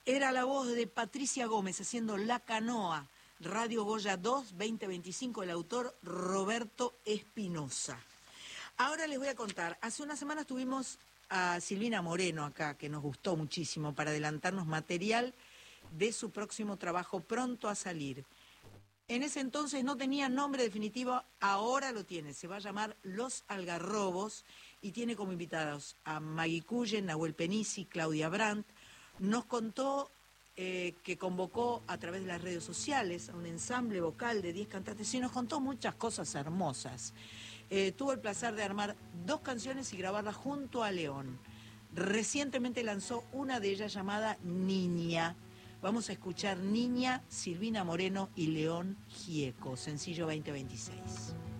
Era la voz de Patricia Gómez haciendo La Canoa, Radio Goya 2, 2025, el autor Roberto Espinosa. Ahora les voy a contar, hace unas semanas tuvimos a Silvina Moreno acá, que nos gustó muchísimo, para adelantarnos material de su próximo trabajo pronto a salir. En ese entonces no tenía nombre definitivo, ahora lo tiene, se va a llamar Los Algarrobos y tiene como invitados a Maggie Cullen, Nahuel Penisi, Claudia Brandt. Nos contó que convocó a través de las redes sociales a un ensamble vocal de 10 cantantes y nos contó muchas cosas hermosas. Tuvo el placer de armar 2 canciones y grabarlas junto a León. Recientemente lanzó una de ellas llamada Niña. Vamos a escuchar Niña, Silvina Moreno y León Gieco, sencillo 2026.